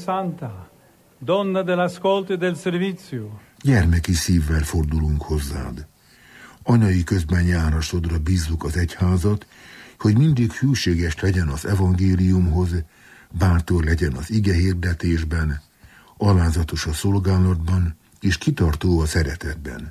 Santa, donna dell'ascolto e del servizio. Gyermeki szívvel fordulunk hozzád. Anyai közbenjárásodra bízzuk az egyházat, hogy mindig hűséges legyen az evangéliumhoz, bátor legyen az ige hirdetésben, alázatos a szolgálatban, és kitartó a szeretetben.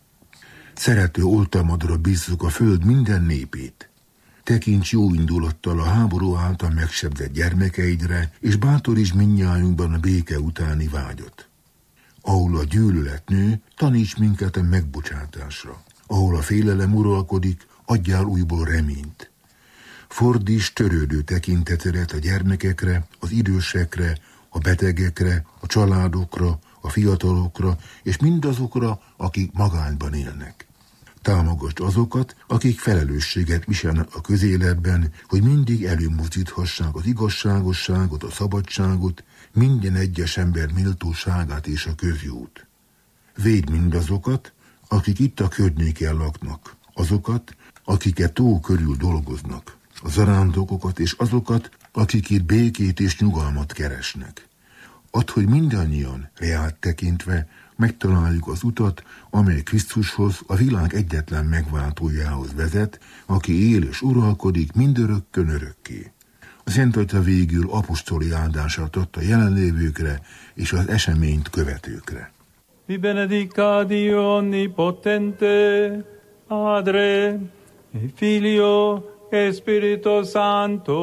Szerető oltalmadra bízzuk a föld minden népét. Tekints jó indulattal a háború által megsebzett gyermekeidre, és bátoríts mindnyájunkban a béke utáni vágyat. Ahol a gyűlölet nő, taníts minket a megbocsátásra. Ahol a félelem uralkodik, adjál újból reményt. Fordíts törődő tekintetedet a gyermekekre, az idősekre, a betegekre, a családokra, a fiatalokra, és mindazokra, akik magányban élnek. Támogasd azokat, akik felelősséget viselnek a közéletben, hogy mindig előmozdíthassák az igazságosságot, a szabadságot, minden egyes ember méltóságát és a közjót. Védd mindazokat, akik itt a környéken laknak, azokat, akiket tó körül dolgoznak, a zarándokokat és azokat, akik itt békét és nyugalmat keresnek. Add, hogy mindannyian, reált tekintve, megtaláljuk az utat, amely Krisztushoz, a világ egyetlen megváltójához vezet, aki él és uralkodik mindörökkön örökké. A Szent Atya végül apostoli áldását adta jelenlévőkre és az eseményt követőkre. Vi benedica Dio Onnipotente, Padre, e Figlio, e Spirito Santo.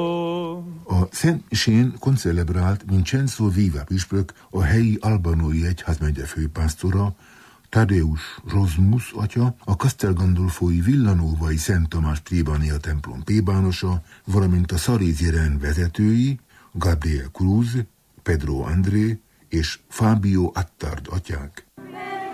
A Szent Misén koncelebrált Vincenzo Viva püspök, a helyi albanói egyházmegye főpásztora, Tadeusz Rozmus atya, a Castel Gandolfói Villanovai Szent Tamás plébánia templom plébánosa, valamint a Szarézi rend vezetői, Gabriel Cruz, Pedro André és Fábio Attard atyák.